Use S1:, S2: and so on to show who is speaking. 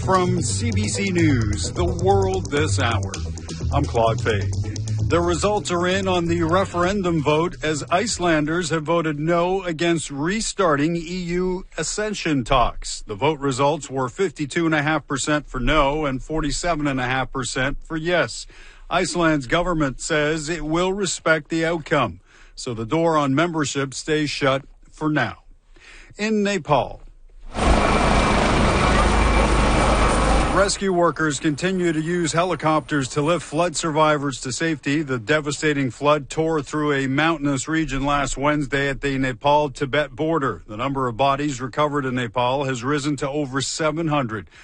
S1: From CBC News, The World This Hour, I'm Claude Fay. The results are in on the referendum vote as Icelanders have voted no against restarting EU accession talks. The vote results were 52.5% for no and 47.5% for yes. Iceland's government says it will respect the outcome, so the door on membership stays shut for now. In Nepal, rescue workers continue to use helicopters to lift flood survivors to safety. The devastating flood tore through a mountainous region last Wednesday at the Nepal-Tibet border. The number of bodies recovered in Nepal has risen to over 700.